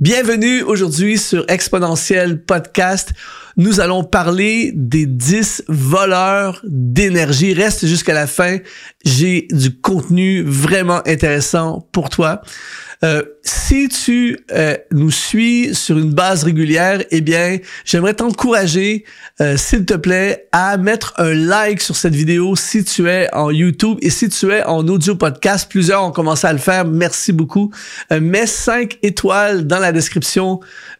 Bienvenue aujourd'hui sur Exponentiel Podcast. Nous allons parler des 10 voleurs d'énergie. Reste jusqu'à la fin. J'ai du contenu vraiment intéressant pour toi. Si tu nous suis sur une base régulière, eh bien, j'aimerais t'encourager, s'il te plaît, à mettre un like sur cette vidéo si tu es en YouTube et si tu es en audio podcast. Plusieurs ont commencé à le faire. Merci beaucoup. Mets 5 étoiles dans la description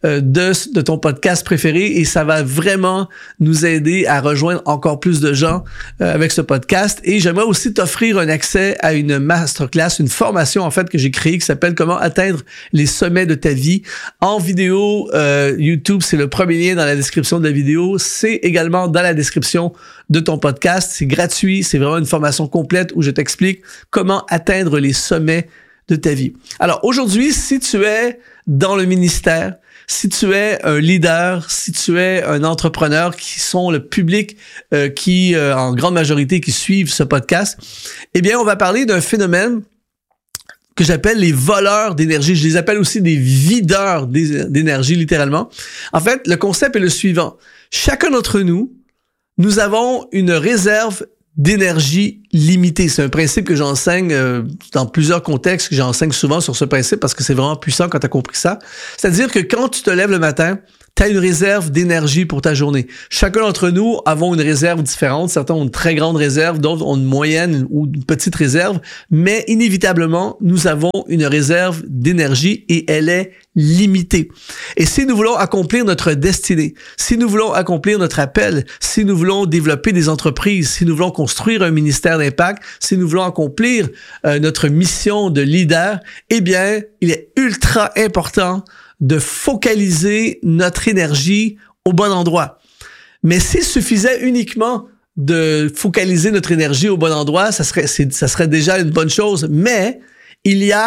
de ton podcast préféré et ça va vraiment nous aider à rejoindre encore plus de gens avec ce podcast. Et j'aimerais aussi t'offrir un accès à une masterclass, une formation en fait que j'ai créée qui s'appelle Comment atteindre les sommets de ta vie. En vidéo, YouTube, c'est le premier lien dans la description de la vidéo. C'est également dans la description de ton podcast. C'est gratuit. C'est vraiment une formation complète où je t'explique comment atteindre les sommets de ta vie. Alors aujourd'hui, si tu es dans le ministère, si tu es un leader, si tu es un entrepreneur qui sont le public qui, en grande majorité, qui suivent ce podcast, eh bien, on va parler d'un phénomène que j'appelle les voleurs d'énergie. Je les appelle aussi des videurs d'énergie, littéralement. En fait, le concept est le suivant. Chacun d'entre nous, nous avons une réserve d'énergie limitée. C'est un principe que j'enseigne dans plusieurs contextes, que j'enseigne souvent sur ce principe parce que c'est vraiment puissant quand tu as compris ça. C'est-à-dire que quand tu te lèves le matin, tu as une réserve d'énergie pour ta journée. Chacun d'entre nous avons une réserve différente. Certains ont une très grande réserve, d'autres ont une moyenne ou une petite réserve, mais inévitablement, nous avons une réserve d'énergie et elle est limitée. Et si nous voulons accomplir notre destinée, si nous voulons accomplir notre appel, si nous voulons développer des entreprises, si nous voulons construire un ministère d'impact, si nous voulons accomplir notre mission de leader, eh bien, il est ultra important de focaliser notre énergie au bon endroit. Mais s'il suffisait uniquement de focaliser notre énergie au bon endroit, ça serait déjà une bonne chose. Mais il y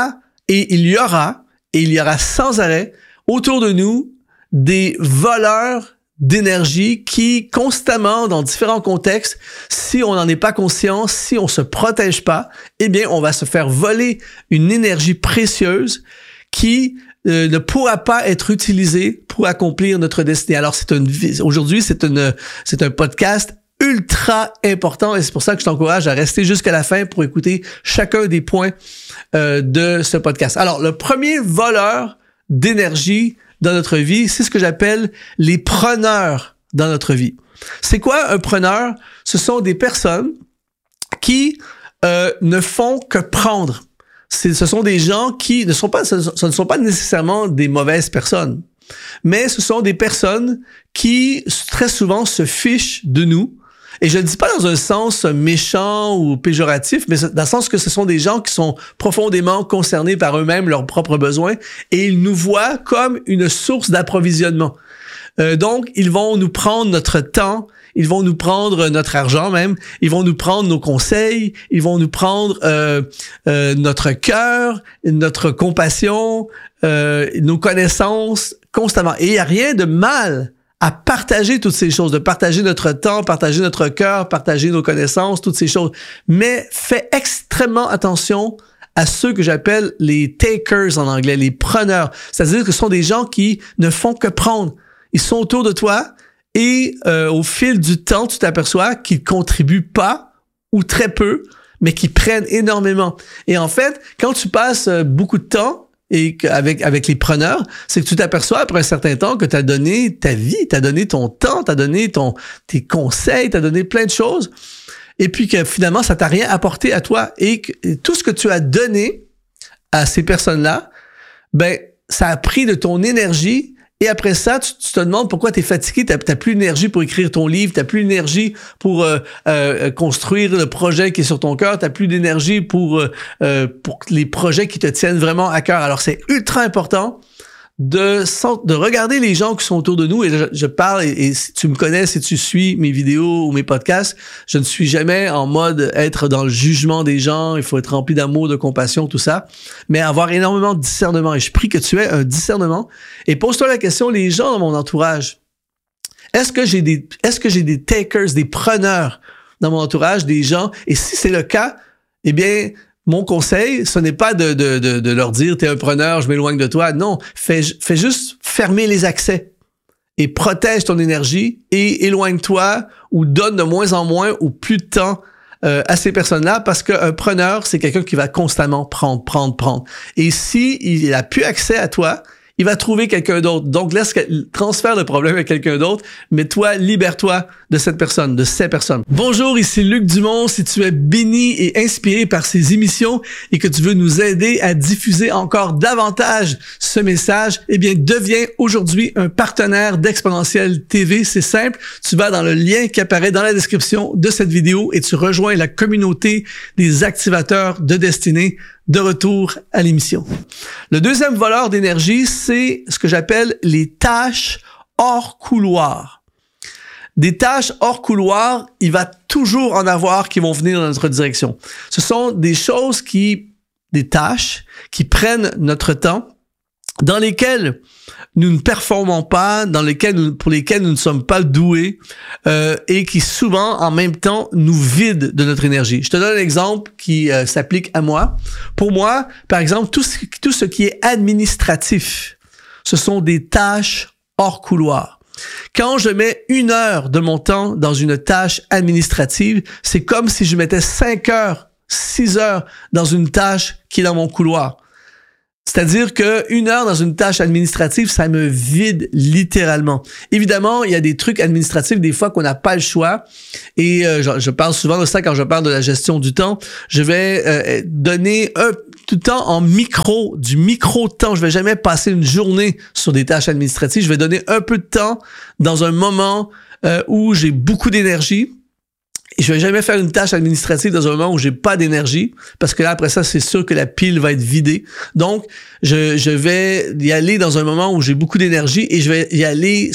aura sans arrêt autour de nous des voleurs d'énergie qui constamment, dans différents contextes, si on n'en est pas conscient, si on se protège pas, eh bien, on va se faire voler une énergie précieuse qui ne pourra pas être utilisé pour accomplir notre destinée. Alors, aujourd'hui, c'est un podcast ultra important et c'est pour ça que je t'encourage à rester jusqu'à la fin pour écouter chacun des points de ce podcast. Alors, le premier voleur d'énergie dans notre vie, c'est ce que j'appelle les preneurs dans notre vie. C'est quoi un preneur? Ce sont des personnes qui ne font que prendre. Ce sont des gens qui ce ne sont pas nécessairement des mauvaises personnes, mais ce sont des personnes qui très souvent se fichent de nous. Et je ne dis pas dans un sens méchant ou péjoratif, mais dans le sens que ce sont des gens qui sont profondément concernés par eux-mêmes, leurs propres besoins, et ils nous voient comme une source d'approvisionnement. Donc, ils vont nous prendre notre temps, ils vont nous prendre notre argent même, ils vont nous prendre nos conseils, ils vont nous prendre notre cœur, notre compassion, nos connaissances constamment. Et il n'y a rien de mal à partager toutes ces choses, de partager notre temps, partager notre cœur, partager nos connaissances, toutes ces choses. Mais fais extrêmement attention à ceux que j'appelle les takers en anglais, les preneurs. C'est-à-dire que ce sont des gens qui ne font que prendre. Ils sont autour de toi et au fil du temps, tu t'aperçois qu'ils contribuent pas ou très peu, mais qu'ils prennent énormément. Et en fait, quand tu passes beaucoup de temps et avec les preneurs, c'est que tu t'aperçois après un certain temps que tu as donné ta vie, tu as donné ton temps, tu as donné tes conseils, tu as donné plein de choses et puis que finalement, ça t'a rien apporté à toi et que tout ce que tu as donné à ces personnes-là, ben ça a pris de ton énergie. Et après ça, tu te demandes pourquoi tu es fatigué, t'as plus d'énergie pour écrire ton livre, t'as plus d'énergie pour construire le projet qui est sur ton cœur, t'as plus d'énergie pour les projets qui te tiennent vraiment à cœur. Alors, c'est ultra important de regarder les gens qui sont autour de nous. Et je parle, et si tu me connais, si tu suis mes vidéos ou mes podcasts, je ne suis jamais en mode être dans le jugement des gens, il faut être rempli d'amour, de compassion, tout ça, mais avoir énormément de discernement. Et je prie que tu aies un discernement. Et pose-toi la question, les gens dans mon entourage, est-ce que j'ai des takers, des preneurs dans mon entourage, des gens? Et si c'est le cas, eh bien, mon conseil, ce n'est pas de leur dire « t'es un preneur, je m'éloigne de toi ». Non, fais juste fermer les accès et protège ton énergie et éloigne-toi ou donne de moins en moins ou plus de temps à ces personnes-là, parce qu'un preneur, c'est quelqu'un qui va constamment prendre. Et si il n'a plus accès à toi, il va trouver quelqu'un d'autre. Donc, transfère le problème à quelqu'un d'autre, mais toi, libère-toi de cette personne, de ces personnes. Bonjour, ici Luc Dumont. Si tu es béni et inspiré par ces émissions et que tu veux nous aider à diffuser encore davantage ce message, eh bien, deviens aujourd'hui un partenaire d'Exponentiel TV. C'est simple. Tu vas dans le lien qui apparaît dans la description de cette vidéo et tu rejoins la communauté des activateurs de destinée. De retour à l'émission. Le deuxième voleur d'énergie, c'est ce que j'appelle les tâches hors couloir. Des tâches hors couloir, il va toujours en avoir qui vont venir dans notre direction. Ce sont des choses des tâches qui prennent notre temps, dans lesquelles nous ne performons pas, pour lesquelles nous ne sommes pas doués et qui souvent, en même temps, nous vident de notre énergie. Je te donne un exemple qui s'applique à moi. Pour moi, par exemple, tout ce qui est administratif, ce sont des tâches hors couloir. Quand je mets 1 heure de mon temps dans une tâche administrative, c'est comme si je mettais 5 heures, 6 heures dans une tâche qui est dans mon couloir. C'est-à-dire que 1 heure dans une tâche administrative, ça me vide littéralement. Évidemment, il y a des trucs administratifs des fois qu'on n'a pas le choix. Et je parle souvent de ça quand je parle de la gestion du temps. Je vais donner tout le temps du micro-temps. Je vais jamais passer une journée sur des tâches administratives. Je vais donner un peu de temps dans un moment où j'ai beaucoup d'énergie. Et je vais jamais faire une tâche administrative dans un moment où j'ai pas d'énergie, parce que là, après ça, c'est sûr que la pile va être vidée. Donc, je vais y aller dans un moment où j'ai beaucoup d'énergie et je vais y aller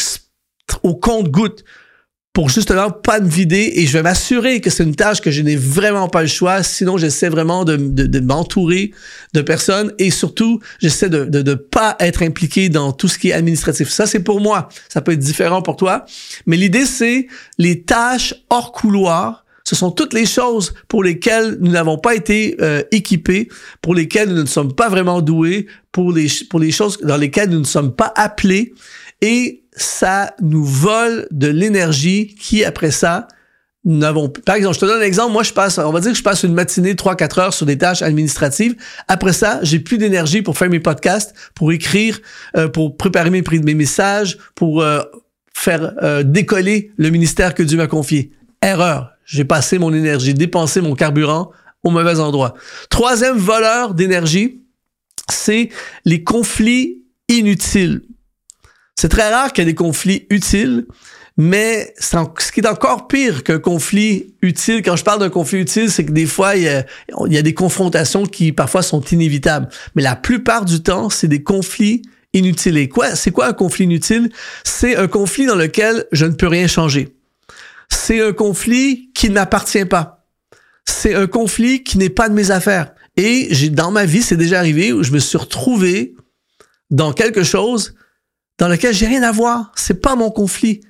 au compte-gouttes pour justement pas me vider, et je vais m'assurer que c'est une tâche que je n'ai vraiment pas le choix. Sinon, j'essaie vraiment de m'entourer de personnes et surtout, j'essaie de pas être impliqué dans tout ce qui est administratif. Ça, c'est pour moi. Ça peut être différent pour toi. Mais l'idée, c'est les tâches hors couloir. Ce sont toutes les choses pour lesquelles nous n'avons pas été équipés, pour lesquelles nous ne sommes pas vraiment doués, pour les choses dans lesquelles nous ne sommes pas appelés. Et ça nous vole de l'énergie qui, après ça, nous n'avons plus. Par exemple, je te donne un exemple. Moi, on va dire que je passe une matinée 3-4 heures sur des tâches administratives. Après ça, j'ai plus d'énergie pour faire mes podcasts, pour écrire, pour préparer mes messages, pour faire décoller le ministère que Dieu m'a confié. Erreur. J'ai passé mon énergie, dépensé mon carburant au mauvais endroit. Troisième voleur d'énergie, c'est les conflits inutiles. C'est très rare qu'il y ait des conflits utiles, mais ce qui est encore pire qu'un conflit utile, quand je parle d'un conflit utile, c'est que des fois, il y a des confrontations qui parfois sont inévitables. Mais la plupart du temps, c'est des conflits inutiles. Et c'est quoi un conflit inutile? C'est un conflit dans lequel je ne peux rien changer. C'est un conflit qui ne m'appartient pas. C'est un conflit qui n'est pas de mes affaires. Et dans ma vie, c'est déjà arrivé où je me suis retrouvé dans quelque chose dans lequel j'ai rien à voir. C'est pas mon conflit.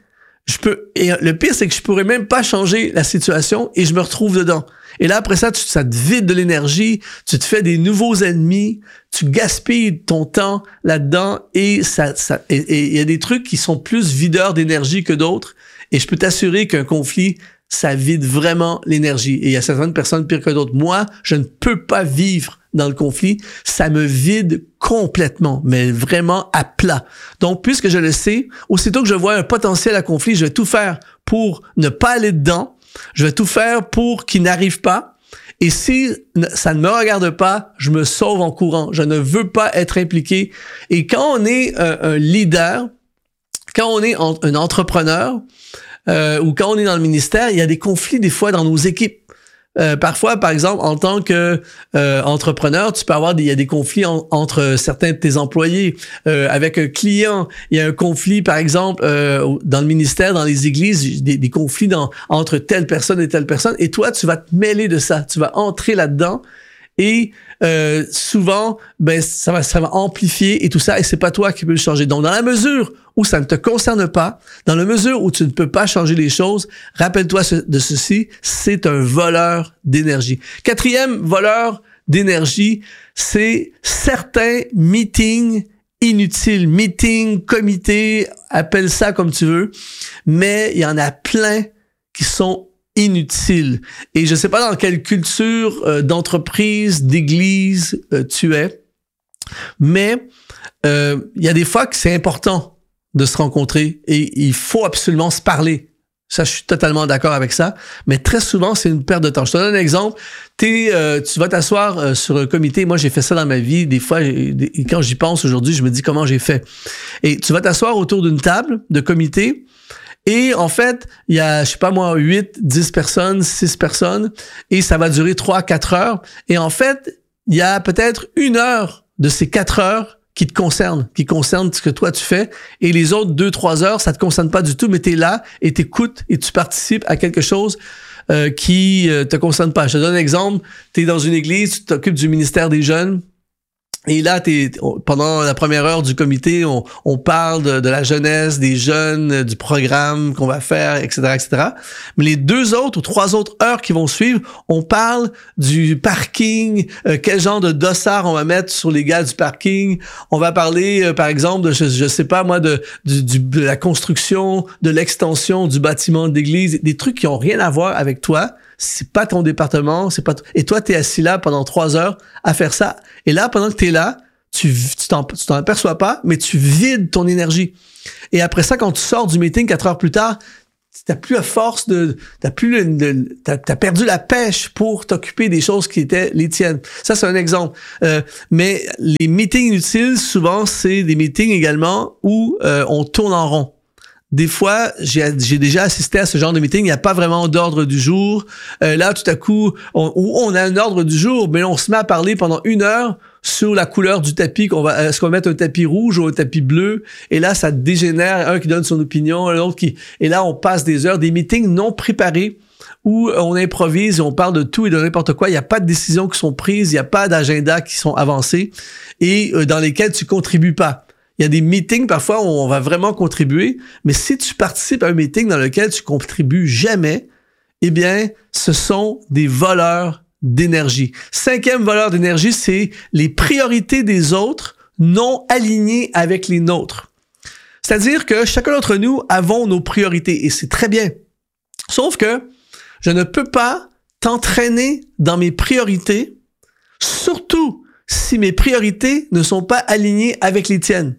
Et le pire, c'est que je pourrais même pas changer la situation et je me retrouve dedans. Et là, après ça, ça te vide de l'énergie, tu te fais des nouveaux ennemis, tu gaspilles ton temps là-dedans et il y a des trucs qui sont plus videurs d'énergie que d'autres. Et je peux t'assurer qu'un conflit, ça vide vraiment l'énergie. Et il y a certaines personnes pires que d'autres. Moi, je ne peux pas vivre dans le conflit. Ça me vide complètement, mais vraiment à plat. Donc, puisque je le sais, aussitôt que je vois un potentiel à conflit, je vais tout faire pour ne pas aller dedans. Je vais tout faire pour qu'il n'arrive pas. Et si ça ne me regarde pas, je me sauve en courant. Je ne veux pas être impliqué. Et quand on est un leader, quand on est un entrepreneur, ou quand on est dans le ministère, il y a des conflits des fois dans nos équipes. Parfois, par exemple, en tant que entrepreneur, tu peux il y a des conflits entre certains de tes employés. Avec un client, il y a un conflit, par exemple, dans le ministère, dans les églises, des conflits entre telle personne et telle personne. Et toi, tu vas te mêler de ça. Tu vas entrer là-dedans. Et souvent, ça va amplifier et tout ça, et c'est pas toi qui peux le changer. Donc, dans la mesure où ça ne te concerne pas, dans la mesure où tu ne peux pas changer les choses, rappelle-toi de ceci, c'est un voleur d'énergie. Quatrième voleur d'énergie, c'est certains meetings inutiles, meetings, comités, appelle ça comme tu veux, mais il y en a plein qui sont inutiles. Et je sais pas dans quelle culture d'entreprise, d'église tu es, mais il y a des fois que c'est important de se rencontrer et il faut absolument se parler. Ça, je suis totalement d'accord avec ça. Mais très souvent, c'est une perte de temps. Je te donne un exemple. Tu vas t'asseoir sur un comité. Moi, j'ai fait ça dans ma vie. Des fois, et quand j'y pense aujourd'hui, je me dis comment j'ai fait. Et tu vas t'asseoir autour d'une table de comité. Et en fait, il y a, je sais pas moi, 8, 10 personnes, 6 personnes. Et ça va durer 3, 4 heures. Et en fait, il y a peut-être 1 heure de ces 4 heures qui concerne ce que toi tu fais, et les autres 2-3 heures, ça te concerne pas du tout, mais tu es là et t'écoutes et tu participes à quelque chose qui te concerne pas. Je te donne un exemple, tu es dans une église, tu t'occupes du ministère des jeunes, et là, pendant la première heure du comité, on parle de la jeunesse, des jeunes, du programme qu'on va faire, etc., etc. Mais les 2 autres ou 3 autres heures qui vont suivre, on parle du parking, quel genre de dossard on va mettre sur les gars du parking. On va parler, par exemple, de, je sais pas moi, de la construction, de l'extension du bâtiment d'église, des trucs qui ont rien à voir avec toi. C'est pas ton département, et toi, t'es assis là pendant 3 heures à faire ça. Et là, pendant que t'es là, tu t'en aperçois pas, mais tu vides ton énergie. Et après ça, quand tu sors du meeting 4 heures plus tard, t'as plus la force t'as perdu la pêche pour t'occuper des choses qui étaient les tiennes. Ça, c'est un exemple. Mais les meetings inutiles, souvent, c'est des meetings également où on tourne en rond. Des fois, j'ai déjà assisté à ce genre de meeting, il n'y a pas vraiment d'ordre du jour. Là, tout à coup, on a un ordre du jour, mais on se met à parler pendant 1 heure sur la couleur du tapis, est-ce qu'on va mettre un tapis rouge ou un tapis bleu? Et là, ça dégénère, un qui donne son opinion, l'autre qui... Et là, on passe des heures, des meetings non préparés, où on improvise et on parle de tout et de n'importe quoi. Il n'y a pas de décisions qui sont prises, il n'y a pas d'agenda qui sont avancés et dans lesquels tu contribues pas. Il y a des meetings parfois où on va vraiment contribuer, mais si tu participes à un meeting dans lequel tu contribues jamais, eh bien, ce sont des voleurs d'énergie. 5e voleur d'énergie, c'est les priorités des autres non alignées avec les nôtres. C'est-à-dire que chacun d'entre nous avons nos priorités et c'est très bien. Sauf que je ne peux pas t'entraîner dans mes priorités, surtout si mes priorités ne sont pas alignées avec les tiennes.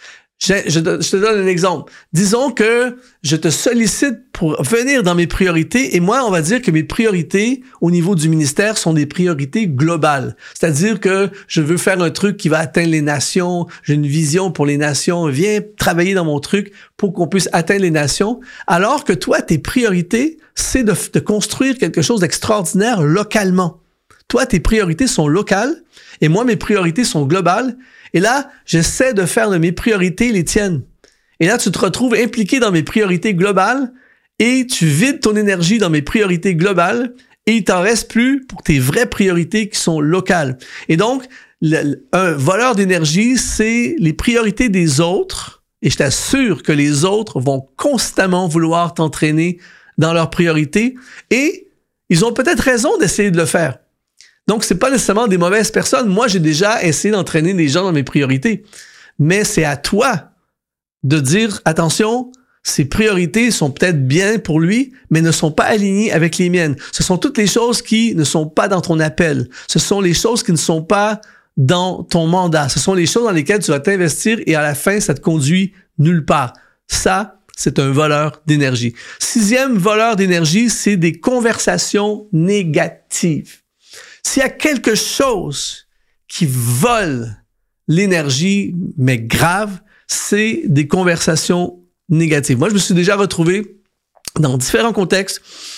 Je te donne un exemple. Disons que je te sollicite pour venir dans mes priorités et moi, on va dire que mes priorités au niveau du ministère sont des priorités globales. C'est-à-dire que je veux faire un truc qui va atteindre les nations, j'ai une vision pour les nations, viens travailler dans mon truc pour qu'on puisse atteindre les nations, alors que toi, tes priorités, c'est de construire quelque chose d'extraordinaire localement. Toi, tes priorités sont locales et moi, mes priorités sont globales. Et là, j'essaie de faire de mes priorités les tiennes. Et là, tu te retrouves impliqué dans mes priorités globales et tu vides ton énergie dans mes priorités globales et il t'en reste plus pour tes vraies priorités qui sont locales. Et donc, un voleur d'énergie, c'est les priorités des autres et je t'assure que les autres vont constamment vouloir t'entraîner dans leurs priorités et ils ont peut-être raison d'essayer de le faire. Donc, c'est pas nécessairement des mauvaises personnes. Moi, j'ai déjà essayé d'entraîner des gens dans mes priorités. Mais c'est à toi de dire, attention, ces priorités sont peut-être bien pour lui, mais ne sont pas alignées avec les miennes. Ce sont toutes les choses qui ne sont pas dans ton appel. Ce sont les choses qui ne sont pas dans ton mandat. Ce sont les choses dans lesquelles tu vas t'investir et à la fin, ça te conduit nulle part. Ça, c'est un voleur d'énergie. 6e voleur d'énergie, c'est des conversations négatives. S'il y a quelque chose qui vole l'énergie, mais grave, c'est des conversations négatives. Moi, je me suis déjà retrouvé dans différents contextes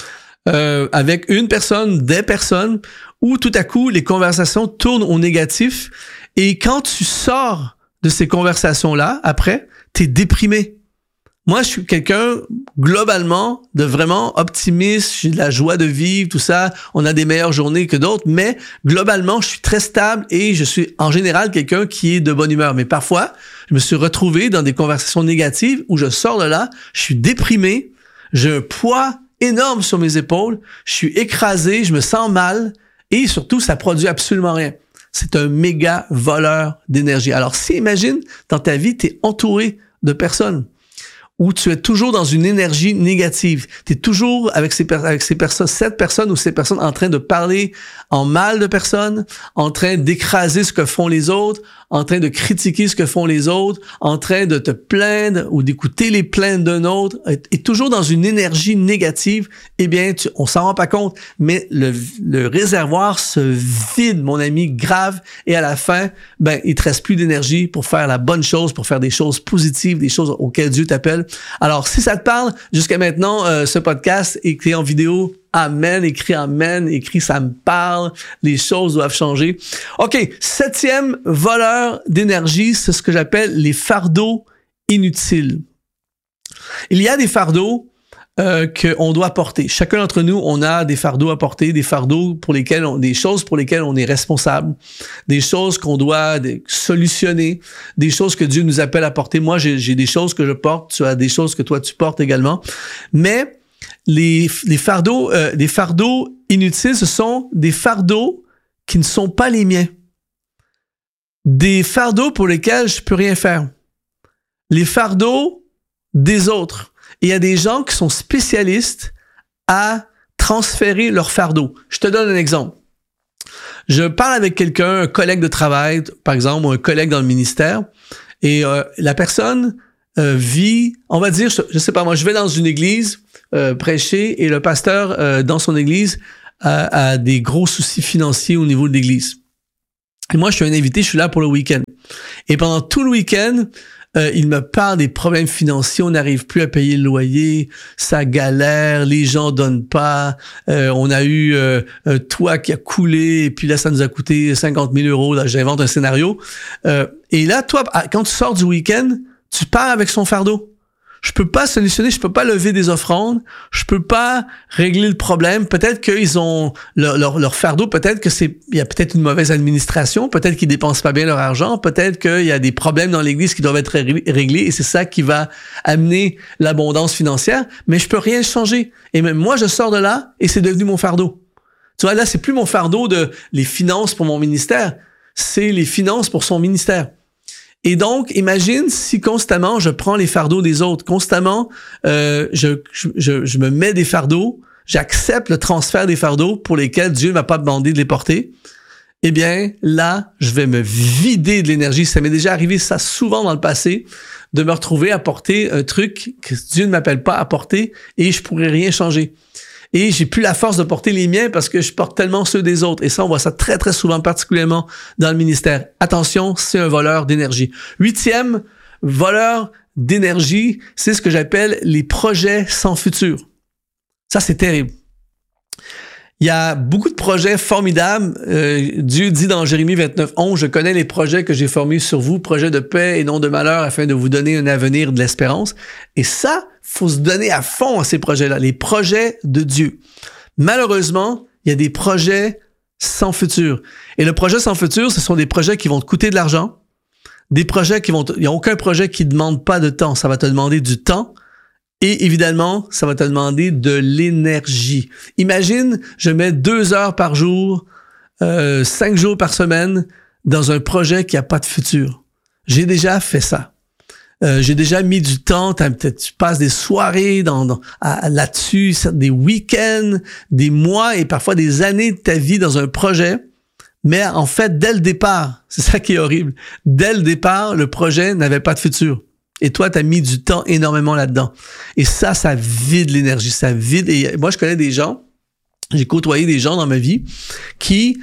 avec une personne, des personnes, où tout à coup, les conversations tournent au négatif. Et quand tu sors de ces conversations-là, après, t'es déprimé. Moi, je suis quelqu'un, globalement, de vraiment optimiste. J'ai de la joie de vivre, tout ça. On a des meilleures journées que d'autres. Mais globalement, je suis très stable et je suis en général quelqu'un qui est de bonne humeur. Mais parfois, je me suis retrouvé dans des conversations négatives où je sors de là, je suis déprimé, j'ai un poids énorme sur mes épaules, je suis écrasé, je me sens mal Et surtout, ça produit absolument rien. C'est un méga voleur d'énergie. Alors, si, imagine, dans ta vie, tu es entouré de personnes où tu es toujours dans une énergie négative. Tu es toujours avec cette personne ou ces personnes en train de parler en mal de personnes, en train d'écraser ce que font les autres, en train de critiquer ce que font les autres, en train de te plaindre ou d'écouter les plaintes d'un autre, et toujours dans une énergie négative, eh bien, on s'en rend pas compte, mais le réservoir se vide, mon ami, grave, et à la fin, ben, il te reste plus d'énergie pour faire la bonne chose, pour faire des choses positives, des choses auxquelles Dieu t'appelle. Alors, si ça te parle, jusqu'à maintenant, ce podcast est en vidéo. Amen, écris Amen, écris ça me parle, les choses doivent changer. OK, 7e voleur d'énergie, c'est ce que j'appelle les fardeaux inutiles. Il y a des fardeaux qu'on doit porter. Chacun d'entre nous, on a des fardeaux à porter, des fardeaux pour lesquels des choses pour lesquelles on est responsable, des choses qu'on doit solutionner, des choses que Dieu nous appelle à porter. Moi, j'ai des choses que je porte, tu as des choses que toi tu portes également. Mais les fardeaux inutiles, ce sont des fardeaux qui ne sont pas les miens. Des fardeaux pour lesquels je peux rien faire. Les fardeaux des autres. Et il y a des gens qui sont spécialistes à transférer leurs fardeaux. Je te donne un exemple. Je parle avec quelqu'un, un collègue de travail, par exemple, ou un collègue dans le ministère, et la personne vit, on va dire, je sais pas moi, je vais dans une église prêcher et le pasteur dans son église a des gros soucis financiers au niveau de l'église. Et moi, je suis un invité, je suis là pour le week-end. Et pendant tout le week-end, il me parle des problèmes financiers, on n'arrive plus à payer le loyer, ça galère, les gens donnent pas, on a eu un toit qui a coulé, et puis là, ça nous a coûté 50 000 €, là, j'invente un scénario. Et là, toi, quand tu sors du week-end, tu pars avec son fardeau. Je peux pas solutionner, je peux pas lever des offrandes, je peux pas régler le problème. Peut-être qu'ils ont leur fardeau, peut-être que il y a peut-être une mauvaise administration, peut-être qu'ils dépensent pas bien leur argent, peut-être qu'il y a des problèmes dans l'église qui doivent être réglés et c'est ça qui va amener l'abondance financière, mais je peux rien changer. Et même moi, je sors de là et c'est devenu mon fardeau. Tu vois, là, c'est plus mon fardeau de les finances pour mon ministère, c'est les finances pour son ministère. Et donc, imagine si constamment je prends les fardeaux des autres, constamment je me mets des fardeaux, j'accepte le transfert des fardeaux pour lesquels Dieu ne m'a pas demandé de les porter. Eh bien, là, je vais me vider de l'énergie. Ça m'est déjà arrivé ça souvent dans le passé, de me retrouver à porter un truc que Dieu ne m'appelle pas à porter et je pourrais rien changer. Et j'ai plus la force de porter les miens parce que je porte tellement ceux des autres. Et ça, on voit ça très, très souvent, particulièrement dans le ministère. Attention, c'est un voleur d'énergie. 8e voleur d'énergie, c'est ce que j'appelle les projets sans futur. Ça, c'est terrible. Il y a beaucoup de projets formidables. Dieu dit dans Jérémie 29:11, « Je connais les projets que j'ai formés sur vous, projets de paix et non de malheur, afin de vous donner un avenir de l'espérance. » Et ça, faut se donner à fond à ces projets-là, les projets de Dieu. Malheureusement, il y a des projets sans futur. Et le projet sans futur, ce sont des projets qui vont te coûter de l'argent, des projets il n'y a aucun projet qui ne demande pas de temps. Ça va te demander du temps. Et évidemment, ça va te demander de l'énergie. Imagine, je mets 2 heures par jour, 5 jours par semaine dans un projet qui n'a pas de futur. J'ai déjà fait ça. J'ai déjà mis du temps, tu passes des soirées là-dessus, des week-ends, des mois et parfois des années de ta vie dans un projet. Mais en fait, dès le départ, c'est ça qui est horrible, dès le départ, le projet n'avait pas de futur. Et toi, tu as mis du temps énormément là-dedans. Et ça vide l'énergie, ça vide. Et moi, je connais des gens, j'ai côtoyé des gens dans ma vie qui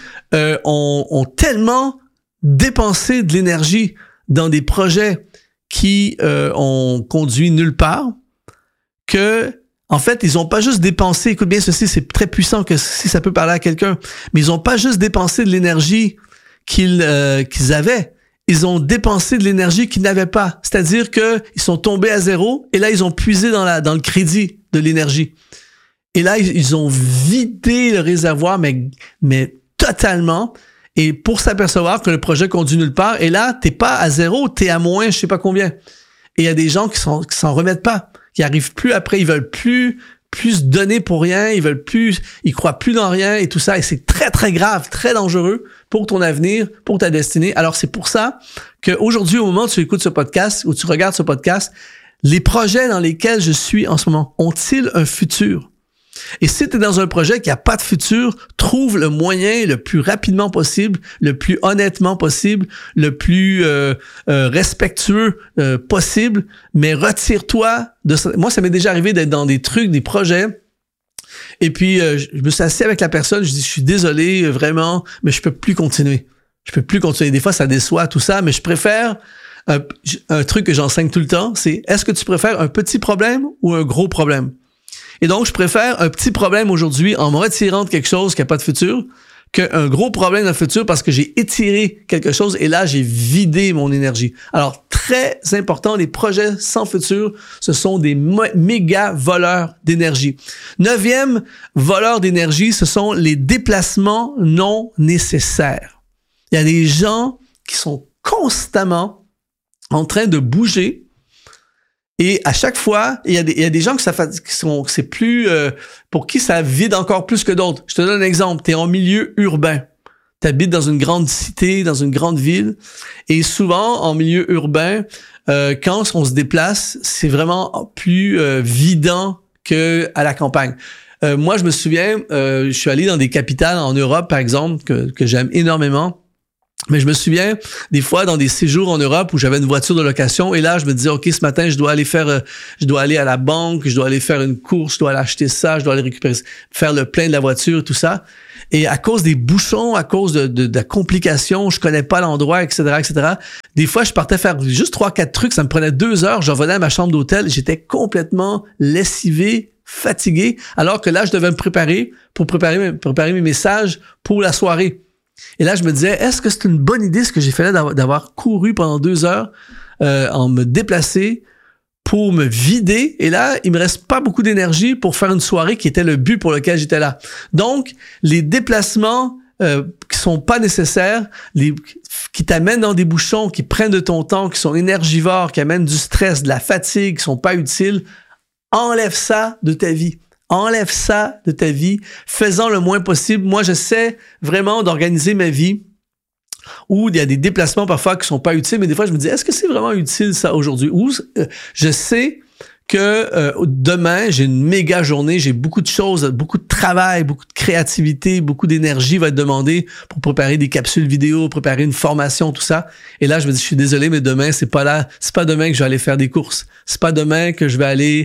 ont tellement dépensé de l'énergie dans des projets qui ont conduit nulle part que, en fait, ils ont pas juste dépensé, écoute bien ceci, c'est très puissant que si ça peut parler à quelqu'un, mais ils ont pas juste dépensé de l'énergie qu'ils avaient. Ils ont dépensé de l'énergie qu'ils n'avaient pas. C'est-à-dire qu'ils sont tombés à zéro et là, ils ont puisé dans le crédit de l'énergie. Et là, ils ont vidé le réservoir, mais totalement. Et pour s'apercevoir que le projet conduit nulle part, et là, t'es pas à zéro, t'es à moins je sais pas combien. Et il y a des gens qui s'en remettent pas, qui arrivent plus après, ils veulent plus plus se donner pour rien, ils croient plus dans rien et tout ça. Et c'est très, très grave, très dangereux pour ton avenir, pour ta destinée. Alors, c'est pour ça qu'aujourd'hui, au moment où tu écoutes ce podcast, ou tu regardes ce podcast, les projets dans lesquels je suis en ce moment, ont-ils un futur? Et si tu es dans un projet qui n'a pas de futur, trouve le moyen le plus rapidement possible, le plus honnêtement possible, le plus respectueux possible, mais retire-toi de ça. Moi, ça m'est déjà arrivé d'être dans des trucs, des projets, et puis je me suis assis avec la personne, je dis, je suis désolé, vraiment, mais je peux plus continuer. Je peux plus continuer. Des fois, ça déçoit, tout ça, mais je préfère un truc que j'enseigne tout le temps, c'est est-ce que tu préfères un petit problème ou un gros problème? Et donc, je préfère un petit problème aujourd'hui en me retirant de quelque chose qui n'a pas de futur qu'un gros problème dans le futur parce que j'ai étiré quelque chose et là, j'ai vidé mon énergie. Alors, très important, les projets sans futur, ce sont des méga voleurs d'énergie. 9e voleur d'énergie, ce sont les déplacements non nécessaires. Il y a des gens qui sont constamment en train de bouger. Et à chaque fois, il y a des gens c'est plus pour qui ça vide encore plus que d'autres. Je te donne un exemple. Tu es en milieu urbain. Tu habites dans une grande cité, dans une grande ville. Et souvent, en milieu urbain, quand on se déplace, c'est vraiment plus vidant qu'à la campagne. Moi, je me souviens, je suis allé dans des capitales en Europe, par exemple, que j'aime énormément. Mais je me souviens, des fois, dans des séjours en Europe où j'avais une voiture de location et là, je me disais, OK, ce matin, je dois aller à la banque, je dois aller faire une course, je dois aller acheter ça, je dois aller faire le plein de la voiture, tout ça. Et à cause des bouchons, à cause de la complication, je connais pas l'endroit, etc., etc. Des fois, je partais faire juste 3-4 trucs, ça me prenait 2 heures, je revenais à ma chambre d'hôtel, j'étais complètement lessivé, fatigué, alors que là, je devais me préparer pour préparer mes messages pour la soirée. Et là, je me disais, est-ce que c'est une bonne idée ce que j'ai fait là d'avoir couru pendant 2 heures en me déplacer pour me vider? Et là, il me reste pas beaucoup d'énergie pour faire une soirée qui était le but pour lequel j'étais là. Donc, les déplacements qui sont pas nécessaires, qui t'amènent dans des bouchons, qui prennent de ton temps, qui sont énergivores, qui amènent du stress, de la fatigue, qui sont pas utiles, enlève ça de ta vie. Enlève ça de ta vie, fais-en le moins possible. Moi, j'essaie vraiment d'organiser ma vie où il y a des déplacements parfois qui sont pas utiles, mais des fois, je me dis, est-ce que c'est vraiment utile ça aujourd'hui? Ou je sais que demain, j'ai une méga journée, j'ai beaucoup de choses, beaucoup de travail, beaucoup de créativité, beaucoup d'énergie va être demandée pour préparer des capsules vidéo, préparer une formation, tout ça. Et là, je me dis, je suis désolé, mais demain, c'est pas demain que je vais aller faire des courses. C'est pas demain que je vais aller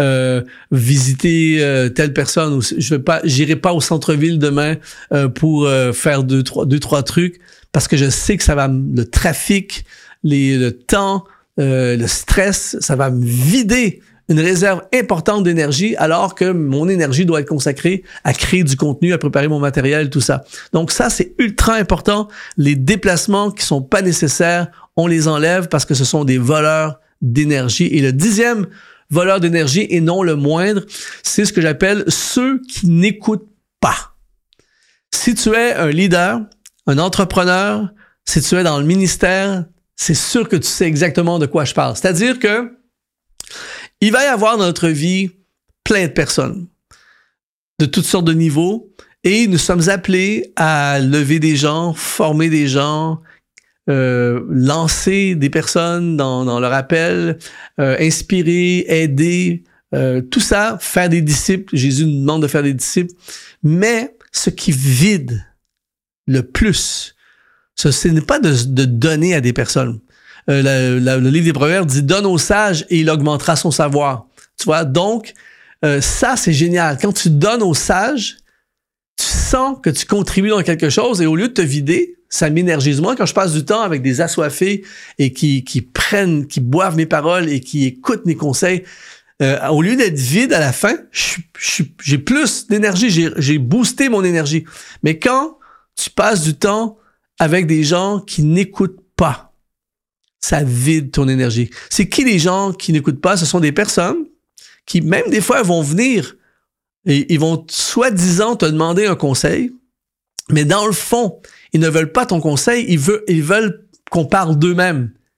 visiter telle personne ou j'irai pas au centre-ville demain pour faire deux, trois trucs parce que je sais que ça va le trafic, le temps, le stress, ça va me vider une réserve importante d'énergie alors que mon énergie doit être consacrée à créer du contenu, à préparer mon matériel, tout ça. Donc ça, c'est ultra important. Les déplacements qui sont pas nécessaires, on les enlève parce que ce sont des voleurs d'énergie. Et le 10e voleur d'énergie, et non le moindre, c'est ce que j'appelle ceux qui n'écoutent pas. Si tu es un leader, un entrepreneur, si tu es dans le ministère, c'est sûr que tu sais exactement de quoi je parle. C'est-à-dire que il va y avoir dans notre vie plein de personnes de toutes sortes de niveaux et nous sommes appelés à lever des gens, former des gens, lancer des personnes dans leur appel, inspirer, aider, tout ça, faire des disciples. Jésus nous demande de faire des disciples. Mais ce qui vide le plus, ce n'est pas de donner à des personnes. Le livre des Proverbes dit « Donne au sage et il augmentera son savoir ». Tu vois, donc, ça, c'est génial. Quand tu donnes au sage, tu sens que tu contribues dans quelque chose et au lieu de te vider, ça m'énergise. Moi, quand je passe du temps avec des assoiffés et qui boivent mes paroles et qui écoutent mes conseils, au lieu d'être vide à la fin, j'ai plus d'énergie, j'ai boosté mon énergie. Mais quand tu passes du temps avec des gens qui n'écoutent pas, ça vide ton énergie. C'est qui les gens qui n'écoutent pas? Ce sont des personnes qui, même des fois, vont venir et ils vont soi-disant te demander un conseil, mais dans le fond, ils ne veulent pas ton conseil, ils veulent qu'on parle d'eux-mêmes.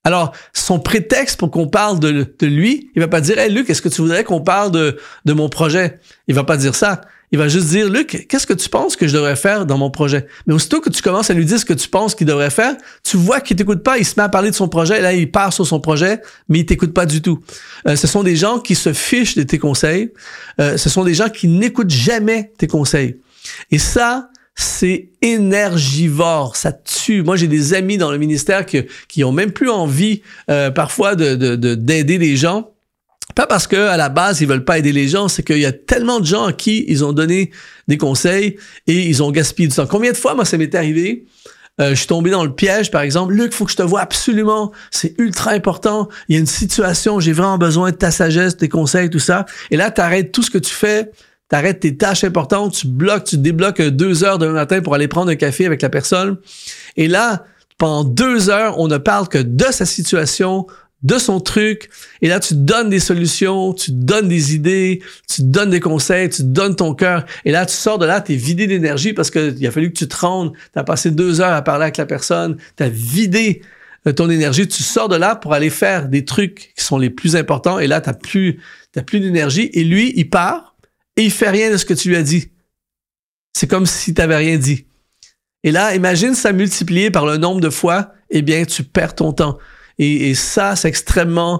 Alors, son prétexte pour qu'on parle de lui, il va pas dire « Hey Luc, est-ce que tu voudrais qu'on parle de mon projet? » Il va pas dire ça. Il va juste dire « Luc, qu'est-ce que tu penses que je devrais faire dans mon projet? » Mais aussitôt que tu commences à lui dire ce que tu penses qu'il devrait faire, tu vois qu'il t'écoute pas, il se met à parler de son projet, et là, il part sur son projet, mais il t'écoute pas du tout. Ce sont des gens qui se fichent de tes conseils. Ce sont des gens qui n'écoutent jamais tes conseils. Et ça, c'est énergivore, ça tue. Moi, j'ai des amis dans le ministère qui ont même plus envie parfois d'aider les gens. Pas parce que à la base ils veulent pas aider les gens, c'est qu'il y a tellement de gens à qui ils ont donné des conseils et ils ont gaspillé du temps. Combien de fois, moi, ça m'est arrivé? Je suis tombé dans le piège, par exemple. Luc, faut que je te voie absolument. C'est ultra important. Il y a une situation, j'ai vraiment besoin de ta sagesse, de tes conseils, tout ça. Et là, t'arrêtes tout ce que tu fais. T'arrêtes tes tâches importantes, tu débloques 2 heures demain matin pour aller prendre un café avec la personne. Et là, pendant 2 heures, on ne parle que de sa situation, de son truc. Et là, tu donnes des solutions, tu donnes des idées, tu donnes des conseils, tu donnes ton cœur. Et là, tu sors de là, t'es vidé d'énergie parce qu'il a fallu que tu te rendes. T'as passé 2 heures à parler avec la personne. T'as vidé ton énergie. Tu sors de là pour aller faire des trucs qui sont les plus importants. Et là, t'as plus d'énergie. Et lui, il part. Et il fait rien de ce que tu lui as dit. C'est comme si tu n'avais rien dit. Et là, imagine ça multiplié par le nombre de fois, eh bien, tu perds ton temps. Et ça, c'est extrêmement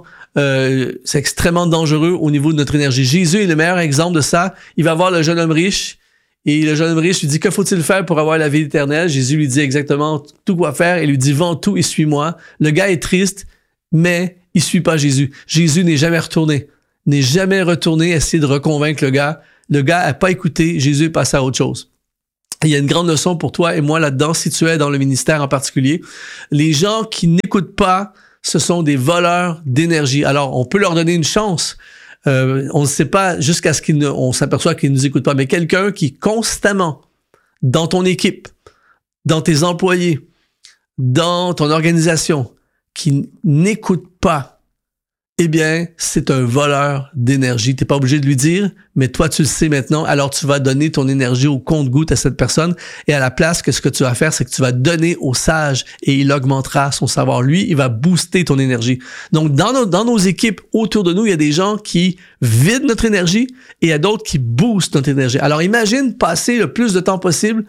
dangereux au niveau de notre énergie. Jésus est le meilleur exemple de ça. Il va voir le jeune homme riche et le jeune homme riche lui dit « Que faut-il faire pour avoir la vie éternelle? » Jésus lui dit exactement tout quoi faire et lui dit « Vends tout et suis-moi. » Le gars est triste, mais il suit pas Jésus. Jésus n'est jamais retourné essayer de reconvaincre le gars. Le gars a pas écouté, Jésus est passé à autre chose. Il y a une grande leçon pour toi et moi là-dedans, si tu es dans le ministère en particulier. Les gens qui n'écoutent pas, ce sont des voleurs d'énergie. Alors, on peut leur donner une chance. On ne sait pas jusqu'à ce on s'aperçoit qu'ils ne nous écoutent pas, mais quelqu'un qui constamment, dans ton équipe, dans tes employés, dans ton organisation, qui n'écoute pas, eh bien, c'est un voleur d'énergie. T'es pas obligé de lui dire, mais toi, tu le sais maintenant. Alors, tu vas donner ton énergie au compte-gouttes à cette personne. Et à la place, ce que tu vas faire, c'est que tu vas donner au sage et il augmentera son savoir. Lui, il va booster ton énergie. Donc, dans nos équipes autour de nous, il y a des gens qui vident notre énergie et il y a d'autres qui boostent notre énergie. Alors, imagine passer le plus de temps possible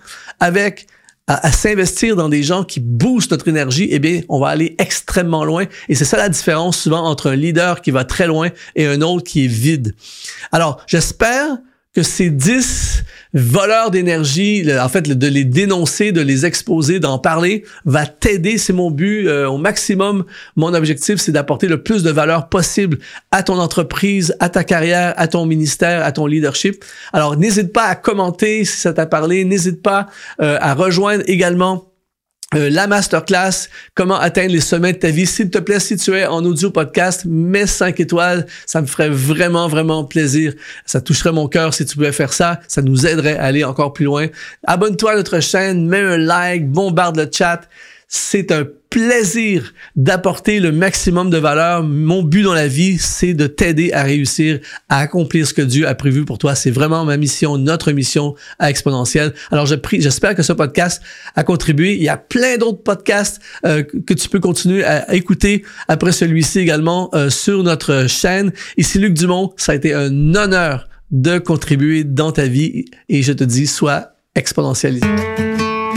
à s'investir dans des gens qui boostent notre énergie, eh bien, on va aller extrêmement loin. Et c'est ça la différence souvent entre un leader qui va très loin et un autre qui est vide. Alors, j'espère que ces 10 voleurs d'énergie, en fait, de les dénoncer, de les exposer, d'en parler, va t'aider. C'est mon but au maximum. Mon objectif, c'est d'apporter le plus de valeur possible à ton entreprise, à ta carrière, à ton ministère, à ton leadership. Alors, n'hésite pas à commenter si ça t'a parlé. N'hésite pas à rejoindre également la masterclass, comment atteindre les sommets de ta vie. S'il te plaît, si tu es en audio podcast, mets 5 étoiles. Ça me ferait vraiment, vraiment plaisir. Ça toucherait mon cœur si tu pouvais faire ça. Ça nous aiderait à aller encore plus loin. Abonne-toi à notre chaîne, mets un like, bombarde le chat. C'est un plaisir d'apporter le maximum de valeur. Mon but dans la vie, c'est de t'aider à réussir, à accomplir ce que Dieu a prévu pour toi. C'est vraiment ma mission, notre mission à Exponentiel. Alors, j'espère que ce podcast a contribué. Il y a plein d'autres podcasts que tu peux continuer à écouter après celui-ci également sur notre chaîne. Ici Luc Dumont, ça a été un honneur de contribuer dans ta vie et je te dis, sois exponentialisé.